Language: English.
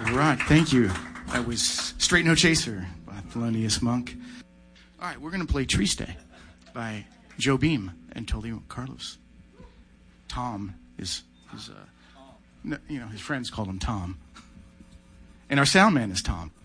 All right, thank you. That was Straight No Chaser by Thelonious Monk. All right, we're going to play Tree Stay by Joe Beam and Tulio Carlos. Tom is his friends call him Tom. And our sound man is Tom.